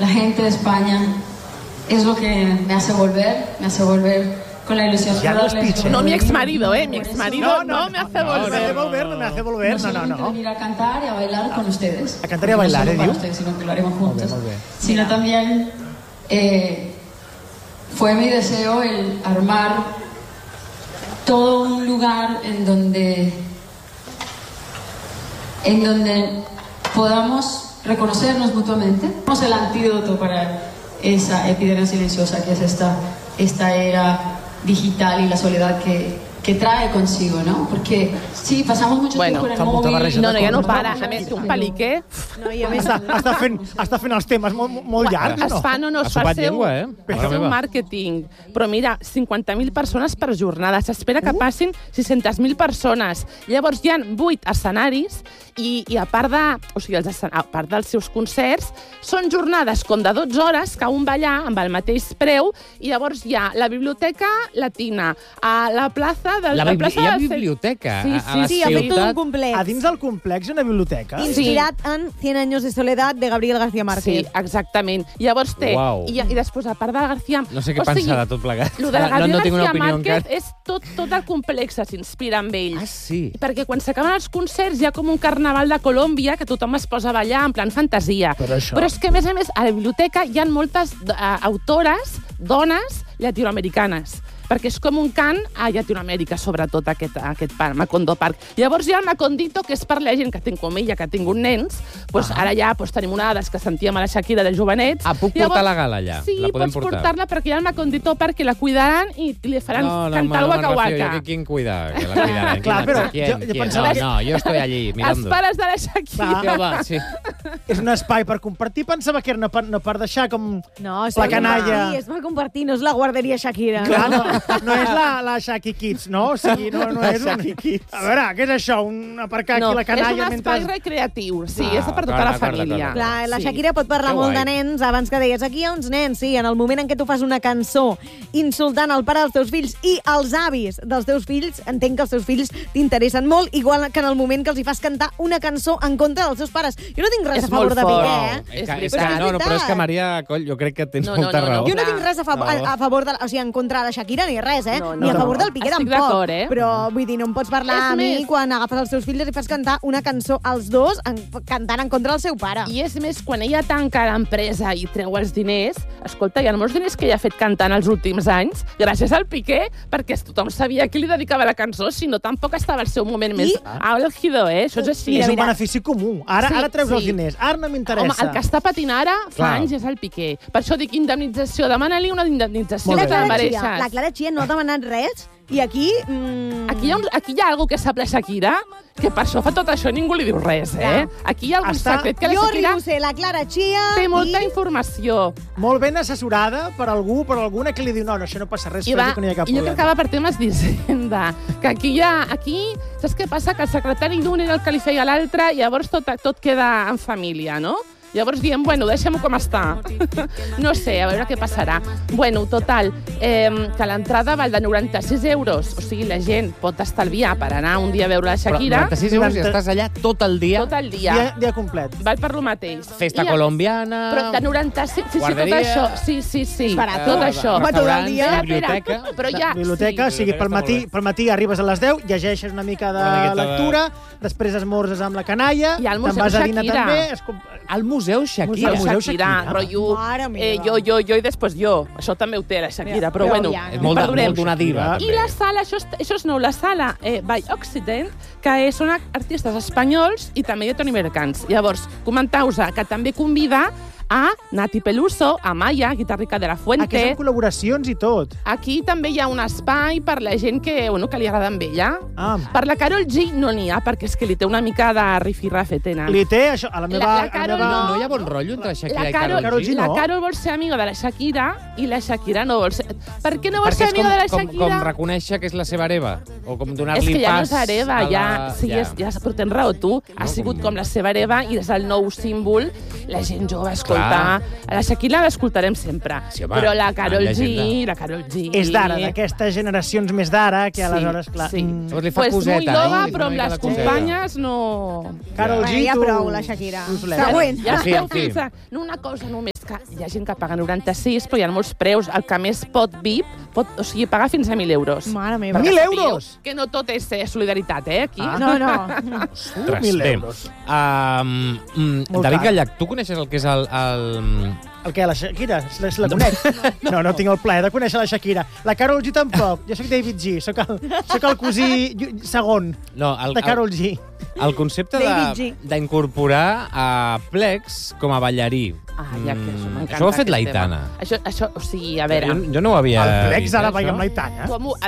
la gente de España es lo que me hace volver con la ilusión de darles... No, mi exmarido, mi exmarido no me hace volver. No me hace volver, no. Venir a cantar y a bailar con ustedes. A cantar y a bailar, no solo para ustedes, sino que lo haremos juntos. Molt bé. Sino también fue mi deseo el armar todo un lugar en donde podamos reconocernos mutuamente. Somos el antídoto para esa epidemia silenciosa que es esta era digital y la soledad que trae consigo, ¿no? Porque sí, pasamos mucho tiempo en el móvil... No, ja no para. A més, un peliquer... No, i a més... Està fent els temes molt llargs, no? Es fa un màrqueting. Però mira, 50.000 persones per jornada. S'espera que passin 600.000 persones. Llavors hi ha 8 escenaris i a part dels seus concerts, són jornades com de 12 hores que un va allà amb el mateix preu i llavors hi ha la biblioteca latina, a la plaça hi ha biblioteca a la ciutat. Ha fet tot un complex. A dins del complex hi ha una biblioteca. Inspirat en 100 años de soledad de Gabriel García Márquez. Sí, exactament. Llavors té... I després, a part de García... No sé què pensar de tot plegat. El de Gabriel García Márquez és tot el complex s'inspira en ell. Ah, sí? Perquè quan s'acaben els concerts hi ha com un carnaval de Colòmbia que tothom es posa a ballar en plan fantasia. Però és que, a més, a la biblioteca hi ha moltes autores, dones llatinoamericanes, perquè és com un cant a Llatinoamèrica, sobretot aquest Macondo Park. Llavors hi ha el Macondito, que és per la gent que té com ella, que ha tingut nens. Ara ja tenim una que sentíem a la Shakira de jovenets. Puc portar la gala allà? Sí, pots portar-la perquè hi ha el Macondito Park que la cuidaran i li faran cantar el Waka Waka. ¿Quién cuida? Que la cuidarán. Clar, però jo pensava... No, yo estoy allí mirando. Els pares de la Shakira. Sí. És un espai per compartir. Pensava que era no per deixar com la canalla. Sí, és per compartir, no és la guarderia Shakira. Clar, no és la Shaki Kids, no? O sigui, no és un... A veure, què és això? Aparcar aquí la canalla mentre... No, és un espai recreatiu, sí, és per tota la família. Clar, la Shakira pot parlar molt de nens, abans que deies, aquí hi ha uns nens, sí, en el moment en què tu fas una cançó insultant el pare dels teus fills i els avis dels teus fills, entenc que els teus fills t'interessen molt, igual que en el moment que els hi fas cantar una cançó en contra dels seus pares. Jo no tinc res a favor de Piqué, però és que, Maria Coll, jo crec que tens molta raó. Jo no tinc res a favor de... O sigui, en contra de la Shakira ni res, ni a favor del Piqué tampoc. Estic d'acord, però vull dir, no em pots parlar a mi quan agafes els teus fills i fas cantar una cançó als dos cantant en contra del seu pare. I és més, quan ella tanca l'empresa i treu els diners, escolta, hi ha molts diners que ella ha fet cantant els últims anys, gràcies al Piqué, perquè tothom sabia qui li dedicava la cançó, si no tampoc estava al seu moment més àlgido, Això és així. És un benefici comú. Ara treus els diners. Ara no m'interessa. Home, el que està patint ara fa anys és el Piqué. Per això dic indemnització. Demana-li una indemnització que te mereixes. La Clara Chia no ha demanat res i aquí... Aquí hi ha algú que sap la Shakira, que per això fa tot això i ningú li diu res, Aquí hi ha algun secret que la Shakira... Jo la Clara Chia... Té molta informació. Molt ben assessorada per alguna que li diu no, això no passa res, que no hi ha cap problema. I jo crec que va per temes d'Hisenda. Que aquí, saps què passa? Que el secretari d'un era el que li feia l'altre i llavors tot queda en família, no? Llavors diem, bueno, deixem-ho com està. No sé, a veure què passarà. Bueno, total, que l'entrada val de 96 euros. O sigui, la gent pot estalviar per anar un dia a veure la Shakira. Però 96 euros i estàs allà tot el dia? Tot el dia. Dia complet. Val per lo mateix. Festa colombiana... Però de 96... Sí, tot això. Sí. Tot això. Restaurants, biblioteca... Biblioteca, o sigui, pel matí arribes a les 10, llegeixes una mica de lectura, després esmorzes amb la canalla, te'n vas a dinar també... Al Museu Shakira. Rotllo, jo i després jo. Això també ho té la Shakira, però bueno, és molt d'una diva. I la sala, això és nou, la sala by Occident, que són artistes espanyols i també llatinoamericans. Llavors, comentar-vos que també convida a Nati Peluso, a Maya, guitarrica de la Fuente. Aquí són col·laboracions i tot. Aquí també hi ha un espai per la gent que li agrada amb ella. Per la Karol G no n'hi ha, perquè és que li té una mica de rifirrafe, tenen. Li té, això, a la meva... No hi ha bon rotllo entre Shakira i Karol G? La Karol vol ser amiga de la Shakira i la Shakira no vol ser... Per què no vol ser amiga de la Shakira? Com reconèixer que és la seva hereva? O com donar-li pas... És que ja no és hereva, però tens raó, tu. Ha sigut com la seva hereva i és el nou símbol. La gent jove escolta. A la Shakira l'escoltarem sempre. Però la Karol G... És d'ara, d'aquestes generacions més d'ara, que aleshores, clar... Pues muy nova, però amb les companyes no... Karol G, ja prou, la Shakira. Següent. Ja esteu fins a... Una cosa només. que hi ha gent que paga 96, però hi ha molts preus. El que més pot VIP, o sigui, pagar fins a 1.000 euros. Mare meva. 1.000 euros? Que no tot és solidaritat, aquí. No. Ostres, 1.000 bé. euros. David Gallach, tu coneixes el que és el... El què, la Shakira? La conec? No tinc el plaer de conèixer la Shakira. La Karol G tampoc. Jo soc David G. Soc el cosí segon de Karol G. El concepte d'incorporar a Plex com a ballarí. Ja que això m'encanta. Això ho ha fet l'Aitana. Això, o sigui, a veure... Jo no ho havia El Plex vist, ara vaig amb l'Aitana.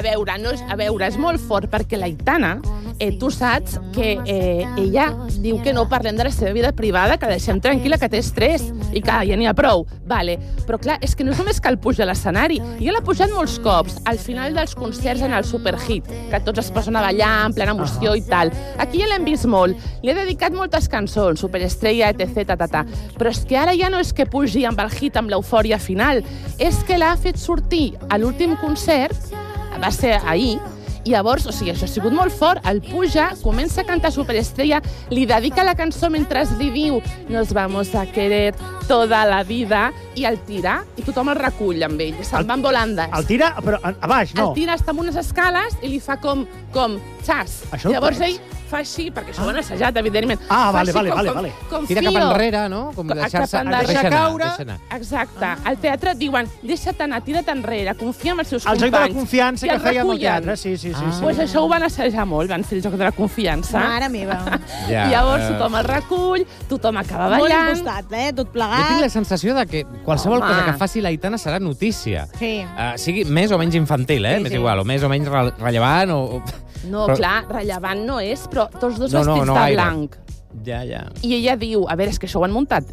A veure, és molt fort perquè l'Aitana, tu saps que ella diu que no parlem de la seva vida privada, que la deixem tranquil·la, que té estrès i que ja n'hi ha prou. Vale. Però clar, és que no és només que el puja a l'escenari. Ja l'ha pujat molts cops, al final dels concerts en el Superhit, que tots es posen a ballar en plena emoció i tal. Aquí ja l'hem vist molt. Li he dedicat moltes cançons, Superestrella, etc. Però és que ara ja no és que pugi amb el hit, amb l'eufòria final. És que l'ha fet sortir a l'últim concert, va ser ahir, i llavors, o sigui, això ha sigut molt fort, el puja, comença a cantar Superestrella, li dedica la cançó mentre li diu nos vamos a querer toda la vida, i el tira, i tothom el recull amb ell, se'n van volandes. El tira, però a baix, no? El tira, està en unes escales i li fa com xas. Llavors ell fa així, perquè això ho han assajat, evidentment. Vale. Tira cap enrere, no? Com deixar-se caure. Exacte. Al teatre diuen, deixa't anar, tira't enrere, confia en els seus companys. El joc de la confiança que fèiem al teatre, sí. Pues això ho van assajar molt, van fer el joc de la confiança. Mare meva. I llavors tothom el recull, tothom acaba ballant. Molt impostat, tot plegat. Jo tinc la sensació de que qualsevol cosa que faci l'Aitana serà notícia. Sí. Sigui més o menys infantil, m'és igual, o més o menys rellevant, o... No, clar, rellevant no és, però tots dos vestits de blanc. Ja. I ella diu, a veure, és que això ho han muntat.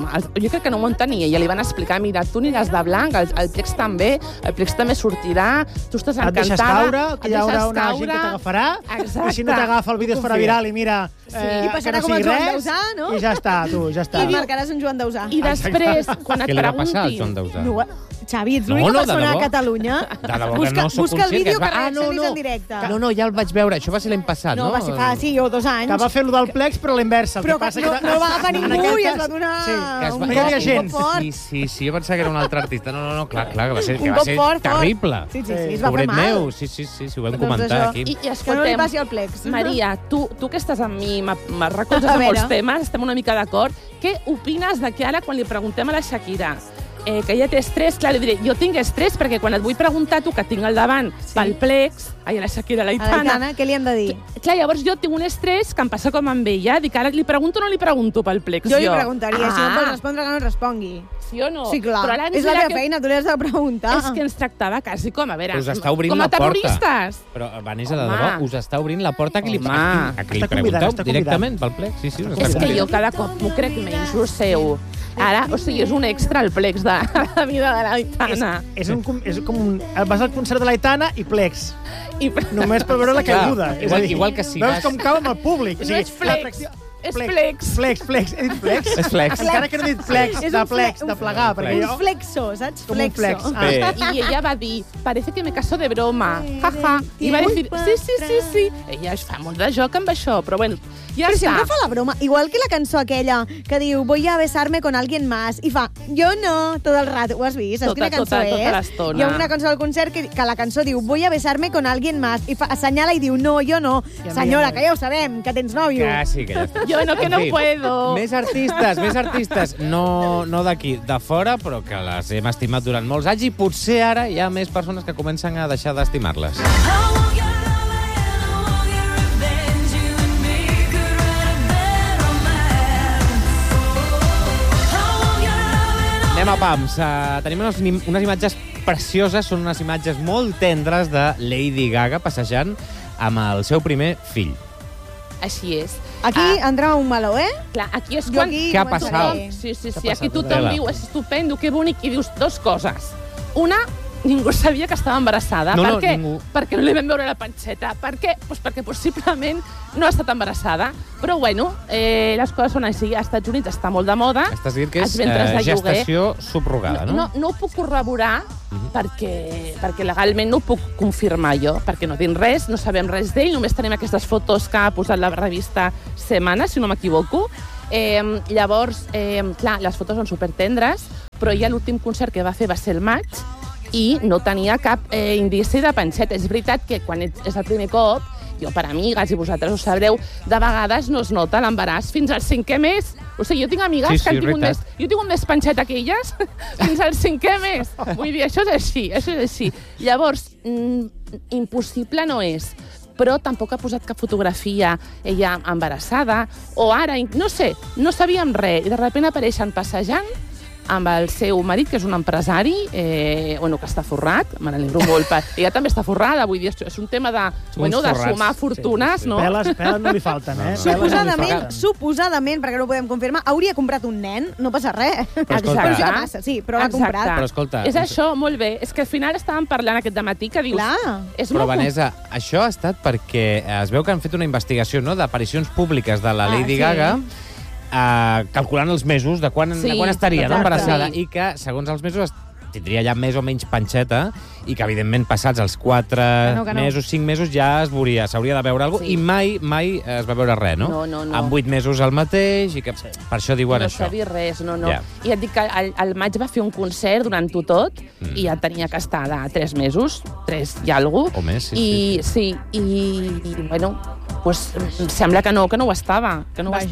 Jo crec que no ho munten ni ella. Li van explicar, mira, tu aniràs de blanc, el Plex també sortirà, tu estàs encantada. Et deixes caure, que hi haurà una gent que t'agafarà. Exacte. I si no t'agafa, el vídeo es farà viral i mira... I passarà com el Joan Dausà, no? I ja està, ja està. I marcaràs un Joan Dausà. I després, quan et preguntin... Què li va passar al Joan Dausà? Xavi, ets l'única persona a Catalunya. De debò que no soc busca el vídeo que reaccionis en directe. No, ja el vaig veure. Això va ser l'any passat, no? No, va ser fa, 2 anys. Que va fer-lo del Plex, però a l'inversa. Però no va agafar ningú i es va donar un cop fort. Sí, jo pensava que era un altre artista. No, clar, que va ser terrible. Sí, es va fer mal. Meu, sí, ho vam comentar aquí. I escoltem, no li passi al Plex. Maria, tu que estàs amb mi, me recolzes en molts temes, estem una mica d'acord. Què opines de que ara, quan li preguntem a la Shakira que ella té estrès, clar, li diré, jo tinc estrès perquè quan et vull preguntar tu que tinc al davant pel Plex, a la Shakira, a l'Aitana, què li hem de dir? Clar, llavors jo tinc un estrès que em passa com amb ella, dic, ara li pregunto o no li pregunto pel Plex? Jo li preguntaria, si no pot respondre, que no respongui. Sí o no? Sí, clar, és la teva feina, tu li has de preguntar. És que ens tractava quasi com, a veure, us està obrint com a la porta. terroristes. Però, Vanessa, de debò, us està obrint la porta que li pregunteu directament pel Plex. Sí, és que jo cada cop m'ho crec menys, ho seu. Ara, o sigui, és un extra el Plex de la vida de l'Aitana. És com un... Vas al concert de l'Aitana i Plex. Només per veure la caiguda. Igual que si veus com cau amb el públic. No és Flex. És Plex. Flex. He dit Plex? És Flex. Encara que no he dit Plex, de plegar. Un flexo, saps? Flexo. Y ella va a dir, parece que me caso de broma. Jaja. I va dir, sí. Ella es fa molt de joc amb això, però bueno, ja però està. sempre fa la broma, igual que la cançó aquella que diu voy a besarme con alguien más i fa, yo no, tot el rato. Ho has vist? Saps quina cançó és? Tota l'estona. Hi ha una cançó del concert que la cançó diu voy a besarme con alguien más i assenyala i diu no, yo no. Senyora, que ja ho sabem, que tens nòvio. Sí, que ja està. Jo no, que no puedo. Més artistes. No d'aquí, de fora, però que les hem estimat durant molts anys i potser ara hi ha més persones que comencen a deixar d'estimar-les. Anem a pams. Tenim unes imatges precioses, són unes imatges molt tendres de Lady Gaga passejant amb el seu primer fill. Així és. Aquí entra un meló, Clar, aquí és quan... Què ha passat? Sí, aquí tothom diu, és estupendo, que bonic, i dius dues coses. Una, ningú sabia que estava embarassada. Per què? Perquè no li vam veure la panxeta. Per què? Pues perquè possiblement no ha estat embarassada. Però bueno, les coses són així. Als Estats Units està molt de moda. Estàs dient que és gestació subrogada, no? No ho puc corroborar perquè legalment no ho puc confirmar jo, perquè no tinc res, no sabem res d'ell, només tenim aquestes fotos que ha posat la revista Semana, si no m'equivoco. Llavors, clar, les fotos són supertendres, però ja l'últim concert que va fer va ser el maig i no tenia cap indici de panxeta. És veritat que quan és el primer cop, jo per amigues, i vosaltres ho sabreu, de vegades no es nota l'embaràs fins al 5è mes. O sigui, jo tinc amigues que han tingut més panxeta que elles fins al 5è mes. Vull dir, això és així. Llavors, impossible no és, però tampoc ha posat cap fotografia ella embarassada, o ara, no sé, no sabíem res, i de sobte apareixen passejant amb el seu marit, que és un empresari, que està forrat, me n'alegro molt. Ella també està forrada, vull dir, és un tema de sumar fortunes, no? Peles no li falten, Suposadament, perquè no ho podem confirmar, hauria comprat un nen, no passa res. Exacte. Sí que passa, sí, però l'ha comprat. Però escolta... És això, molt bé. És que al final estàvem parlant aquest dematí que dius... Però, Vanessa, això ha estat perquè es veu que han fet una investigació d'aparicions públiques de la Lady Gaga, calculant els mesos de quan estaria embarassada, i que, segons els mesos, tindria ja més o menys panxeta, i que, evidentment, passats els 4 mesos, 5 mesos, ja s'hauria de veure alguna cosa, i mai es va veure res, no? No. Amb 8 mesos el mateix, i que per això diuen això. No s'ha vist res, no. I et dic que al maig va fer un concert durant-ho tot, i ja tenia que estar de 3 mesos, 3 i alguna cosa. O més, sí. I bueno, pues, sembla que no ho estava,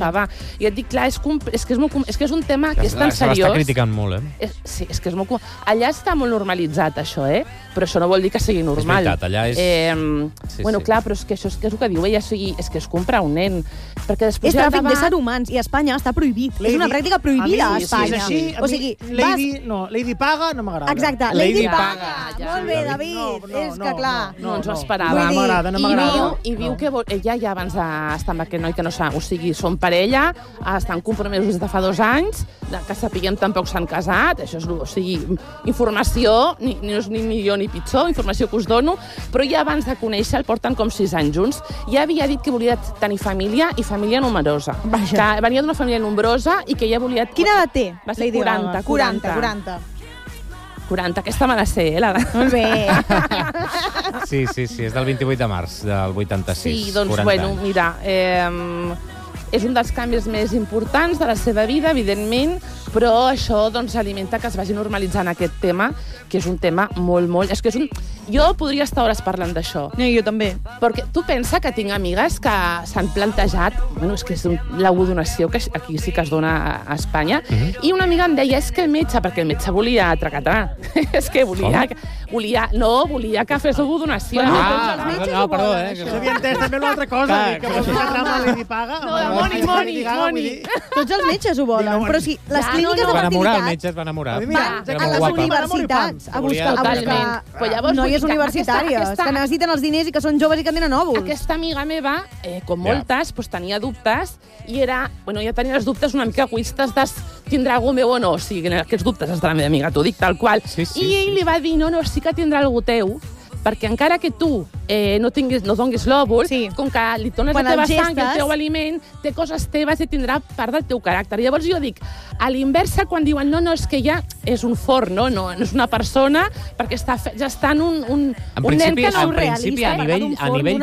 I et dic, clar, és que és un tema que és tan seriós. Se l'està criticant molt, Sí, és que és molt... Allà està molt normalitzat, això, però això no vol dir que sigui normal. És veritat, allà és... Clar, però és que això és el que diu ella, és que es compra un nen. Perquè després és tràfic d'éssers humans, i a Espanya està prohibit. És una pràctica prohibida a Espanya. O sigui, Lady paga no m'agrada. Exacte, Lady paga. Molt bé, David, és que clar. No ens ho esperava. No m'agrada. I viu que ella ja abans d'estar amb aquest noi que no sap, o sigui, són parella, estan compromesos des de fa 2 anys, que sapiguem tampoc s'han casat, això és, o sigui, informació, no és ni millor ni pitjor, informació que us dono, però ja abans de conèixer el porten com 6 anys junts. Ja havia dit que volia tenir família i família numerosa. Que venia d'una família nombrosa i que ella volia... Quina edat té? Va ser 40. 40, aquesta me la sé, Molt bé. Sí, és del 28 de març del 86. Sí, doncs, mira, és un dels canvis més importants de la seva vida, evidentment, però això alimenta que es vagi normalitzant aquest tema, que és un tema molt... És que jo podria estar hores parlant d'això. Jo també. Perquè tu pensa que tinc amigues que s'han plantejat... és que és l'odonació, que aquí sí que es dona a Espanya, i una amiga em deia, és que el metge, perquè el metge volia tracatar, és que volia que fes l'odonació. No, perdó, S'havia entès també una altra cosa, que vols parlar amb la Lady Paga. Moni. Tots els metges ho volen, però sí, les clíniques de fertilitat... El metge es va enamorar. A les universitats, a buscar noies universitàries, que necessiten els diners i que són joves i que tenen òvuls. Aquesta amiga meva, com moltes, tenia dubtes, i ja tenia els dubtes una mica egoistes de tindrà algú meu o no. O sigui, aquests dubtes és de la meva amiga, t'ho dic tal qual. I ell li va dir, no, sí que tindrà algú teu, perquè encara que tu no donguis l'òvul, com que li dones la teva sang, el teu aliment, té coses teves i tindrà part del teu caràcter. Llavors jo dic, a l'inversa, quan diuen no, és que ja és un forn, no és una persona, perquè ja està en un nen que no és realista. A nivell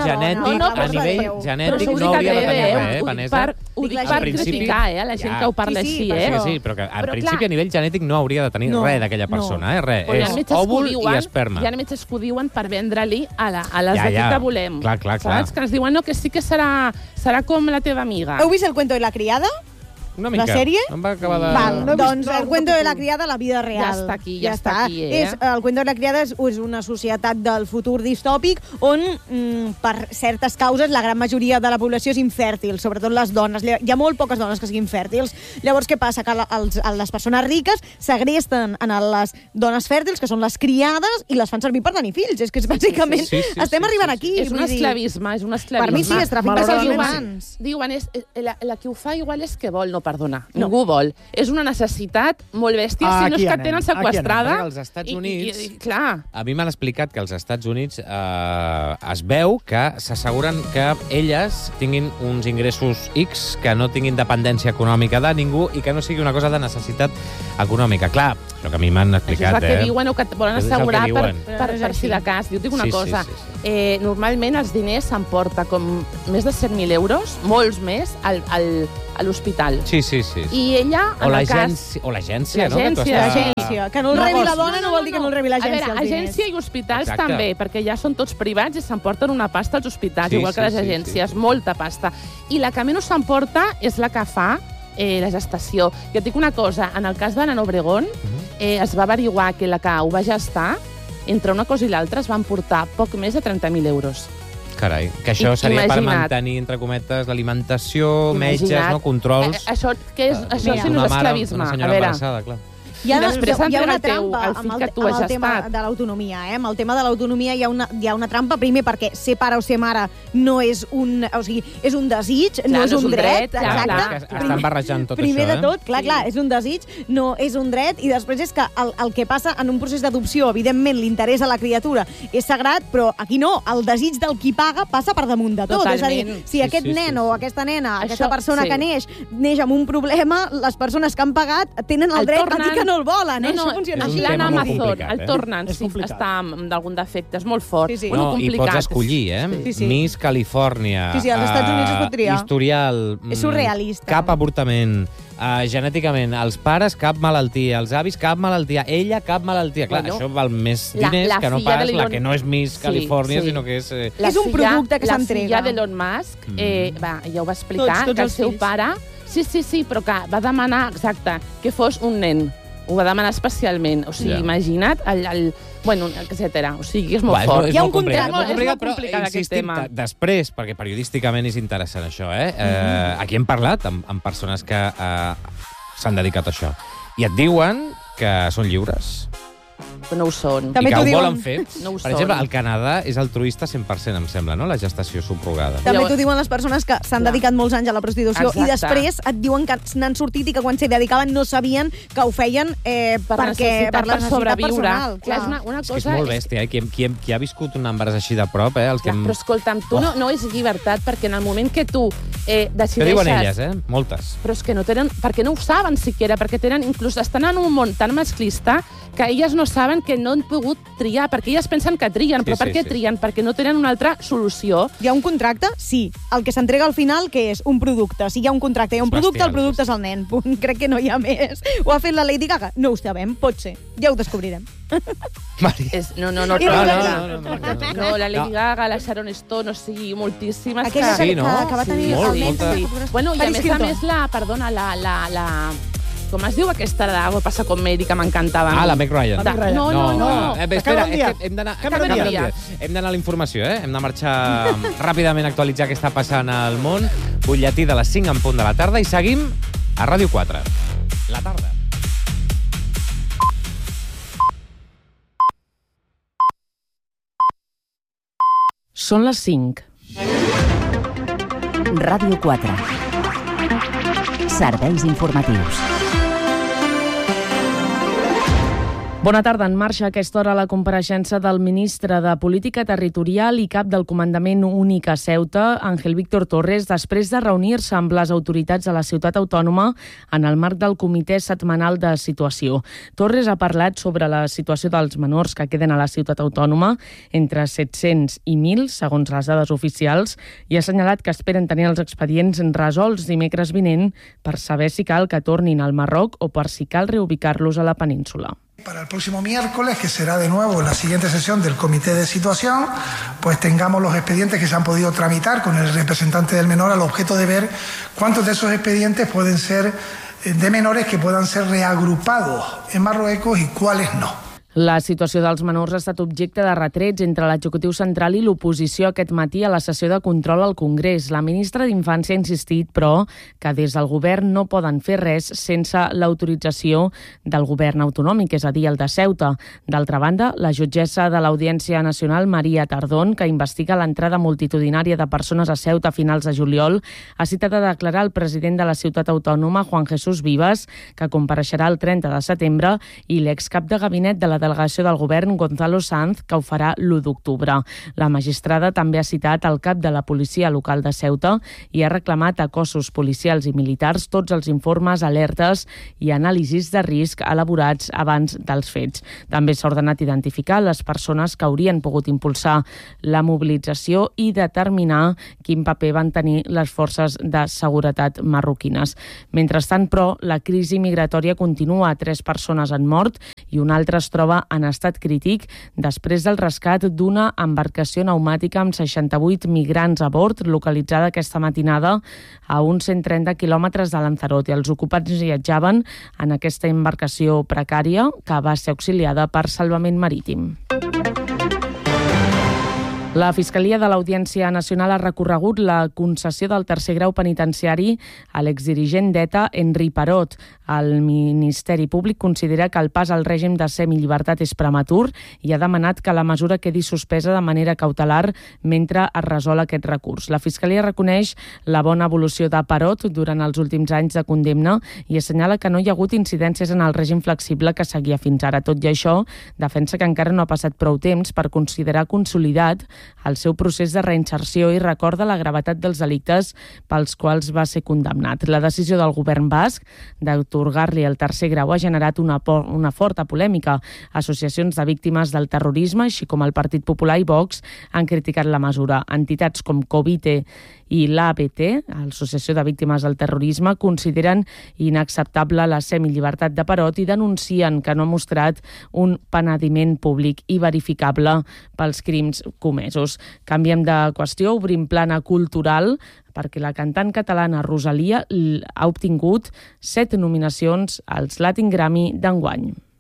genètic no hauria de tenir res, Vanessa. Ho dic per criticar, la gent que ho parla així, Sí, però que en principi a nivell genètic no hauria de tenir res d'aquella persona, res. És òvul i esperma. Hi ha metges que ho diuen per vendre-li a les d'aquí que volem. Clar. Saps? Que ens diuen que sí que serà com la teva amiga. Heu vist El cuento de la criada? Una mica. La sèrie? Em va acabar de... Doncs El cuento de la criada, la vida real. Ja està aquí. El cuento de la criada és una societat del futur distòpic on, per certes causes, la gran majoria de la població és infèrtil, sobretot les dones. Hi ha molt poques dones que siguin fèrtils. Llavors, què passa? Que les persones riques segresten a les dones fèrtils, que són les criades, i les fan servir per tenir fills. És que és bàsicament... Estem arribant aquí. És un esclavisme, Per mi sí, és tràfic d'éssers humans. Diuen, la que ho fa igual és que vol, no perdona. Ningú vol. És una necessitat molt bèstia, si no és que tenen sequestrada. Als Estats Units... Clar. A mi m'han explicat que als Estats Units es veu que s'asseguren que elles tinguin uns ingressos X, que no tinguin dependència econòmica de ningú i que no sigui una cosa de necessitat econòmica. Clar, això que a mi m'han explicat. Això és el que diuen o que volen assegurar per si de cas. Jo dic una cosa. Normalment els diners s'emporta com més de 100.000 euros, molts més, a l'hospital. Sí. I ella, o l'agència, no? L'agència, l'agència. Que no el rebi la dona no vol dir que no el rebi l'agència. A veure, agència i hospitals també, perquè ja són tots privats i s'emporten una pasta als hospitals, igual que les agències, molta pasta. I la que menys s'emporta és la que fa la gestació. Jo et dic una cosa, en el cas de l'Anna Obregón es va averiguar que la que ho va gestar, entre una cosa i l'altra, es van portar poc més de 30.000 euros. Carai, que això seria per mantenir, entre cometes, l'alimentació, metges, controls... Això sí no és esclavisme. Una senyora embarassada, clar. Hi ha una trampa amb el tema de l'autonomia. Amb el tema de l'autonomia hi ha una trampa, primer perquè ser pare o ser mare no és un... O sigui, és un desig, no és un dret. Estan barrejant tot això, Primer de tot, clar, és un desig, no és un dret, i després és que el que passa en un procés d'adopció, evidentment, l'interès a la criatura és sagrat, però aquí no, el desig del qui paga passa per damunt de tot. És a dir, si aquest nen o aquesta nena, aquesta persona que neix amb un problema, les persones que han pagat tenen el dret a dir que no el volen, això funciona així. En Amazon el tornen, sí, està amb algun defecte, és molt fort. I pots escollir, Miss Califòrnia. Sí, als Estats Units es pot triar. Historial. És surrealista. Cap avortament. Genèticament, els pares, cap malaltia. Els avis, cap malaltia. Ella, cap malaltia. Clar, això val més diners que no pas la que no és Miss Califòrnia, sinó que és... És un producte que s'entrega. La filla d'Elon Musk, ja ho va explicar, que el seu pare... Sí, però que va demanar, exacte, que fos un nen. Ho va demanar especialment. O sigui, imagina't bueno, etcètera. O sigui, és molt fort. Hi ha un contracte. És molt complicat aquest tema. Després, perquè periodísticament és interessant això, aquí hem parlat amb persones que s'han dedicat a això. I et diuen que són lliures. Però no ho són. I que ho volen fer. Per exemple, al Canadà és altruista 100%, em sembla, no? La gestació subrogada. També t'ho diuen les persones que s'han dedicat molts anys a la prostitució i després et diuen que n'han sortit i que quan s'hi dedicaven no sabien que ho feien per la necessitat personal. Clar, és una cosa... És molt bèstia, qui ha viscut un embaràs així de prop, Però escolta'm, tu no és llibertat, perquè en el moment que tu decideixes... Què diuen elles, moltes. Però és que no tenen... Perquè no ho saben siquiera, perquè tenen... Inclús estan en un món tan masclista que elles no saben que no han pogut triar, perquè elles pensen que trien, però per què trien? Perquè no tenen una altra solució. Hi ha un contracte? Sí. El que s'entrega al final, què és? Un producte. Si hi ha un contracte, hi ha un producte, el producte és el nen. Crec que no hi ha més. Ho ha fet la Lady Gaga? No ho sabem, pot ser. Ja ho descobrirem. No, la Lady Gaga, la Sharon Stone, o sigui, moltíssimes. Sí, no? Que va tenir el Bueno, i a més la... Perdona, com es diu aquesta de Algo passa con Mary, que m'encantava? La Meg Ryan. No. Espera, hem d'anar a la informació, Hem de marxar ràpidament a actualitzar què està passant al món. Butlletí de les 5 en punt de la tarda i seguim a Ràdio 4. La tarda. Són les 5. Ràdio 4. Serveis informatius. Bona tarda. En marxa a aquesta hora la compareixença del ministre de Política Territorial i cap del Comandament Únic a Ceuta, Ángel Víctor Torres, després de reunir-se amb les autoritats de la ciutat autònoma en el marc del Comitè Setmanal de Situació. Torres ha parlat sobre la situació dels menors que queden a la ciutat autònoma, entre 700 i 1.000, segons les dades oficials, i ha assenyalat que esperen tenir els expedients resolts dimecres vinent per saber si cal que tornin al Marroc o per si cal reubicar-los a la península. Para el próximo miércoles, que será de nuevo la siguiente sesión del Comité de Situación, pues tengamos los expedientes que se han podido tramitar con el representante del menor al objeto de ver cuántos de esos expedientes pueden ser de menores que puedan ser reagrupados en Marruecos y cuáles no. La situació dels menors ha estat objecte de retrets entre l'executiu central i l'oposició aquest matí a la sessió de control al Congrés. La ministra d'Infància ha insistit, però, que des del govern no poden fer res sense l'autorització del govern autonòmic, és a dir, el de Ceuta. D'altra banda, la jutgessa de l'Audiència Nacional, Maria Tardón, que investiga l'entrada multitudinària de persones a Ceuta a finals de juliol, ha citat a declarar el president de la ciutat autònoma, Juan Jesús Vivas, que compareixerà el 30 de setembre, i l'excap de gabinet de la delegació del govern, Gonzalo Sanz, que ho farà l'1 d'octubre. La magistrada també ha citat el cap de la policia local de Ceuta i ha reclamat a cossos policials i militars tots els informes, alertes i anàlisis de risc elaborats abans dels fets. També s'ha ordenat identificar les persones que haurien pogut impulsar la mobilització i determinar quin paper van tenir les forces de seguretat marroquines. Mentrestant, però, la crisi migratòria continua. 3 persones han mort i una altra es troba en estat crític després del rescat d'una embarcació pneumàtica amb 68 migrants a bord, localitzada aquesta matinada a uns 130 quilòmetres de Lanzarote. Els ocupants viatjaven en aquesta embarcació precària que va ser auxiliada per Salvament Marítim. La Fiscalia de l'Audiència Nacional ha recorregut la concessió del tercer grau penitenciari a l'exdirigent d'ETA, Henri Parot. El Ministeri Públic considera que el pas al règim de semillibertat és prematur i ha demanat que la mesura quedi suspesa de manera cautelar mentre es resol aquest recurs. La Fiscalia reconeix la bona evolució de Parot durant els últims anys de condemna i assenyala que no hi ha hagut incidències en el règim flexible que seguia fins ara. Tot i això, defensa que encara no ha passat prou temps per considerar consolidat el seu procés de reinserció i recorda la gravetat dels delictes pels quals va ser condemnat. La decisió del govern basc d'atorgar-li el tercer grau ha generat una forta polèmica. Associacions de víctimes del terrorisme, així com el Partit Popular i Vox, han criticat la mesura. Entitats com Covite i l'ABT, l'Associació de Víctimes del Terrorisme, consideren inacceptable la semillibertat de Parot i denuncien que no ha mostrat un penediment públic i verificable pels crims comesos. Canviem de qüestió, obrim plana cultural, perquè la cantant catalana Rosalia ha obtingut 7 nominacions als Latin Grammy d'enguany.